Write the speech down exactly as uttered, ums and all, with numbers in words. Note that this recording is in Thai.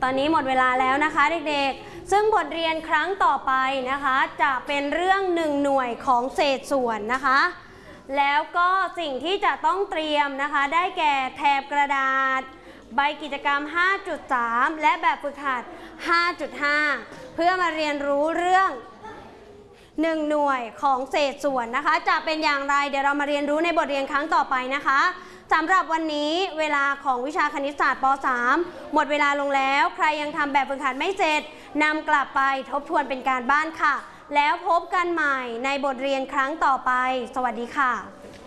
อนนี้หมดเวลาแล้วนะคะเด็กๆซึ่งบทเรียนครั้งต่อไปนะคะจะเป็นเรื่องหนึ่งหน่วยของเศษส่วนนะคะแล้วก็สิ่งที่จะต้องเตรียมนะคะได้แก่แถบกระดาษใบกิจกรรม ห้าจุดสาม และแบบฝึกหัด ห้าจุดห้า เพื่อมาเรียนรู้เรื่องหนึ่งหน่วยของเศษส่วนนะคะจะเป็นอย่างไรเดี๋ยวเรามาเรียนรู้ในบทเรียนครั้งต่อไปนะคะสำหรับวันนี้เวลาของวิชาคณิตศาสตร์ป .สาม หมดเวลาลงแล้วใครยังทำแบบฝึกหัดไม่เสร็จนำกลับไปทบทวนเป็นการบ้านค่ะแล้วพบกันใหม่ในบทเรียนครั้งต่อไปสวัสดีค่ะ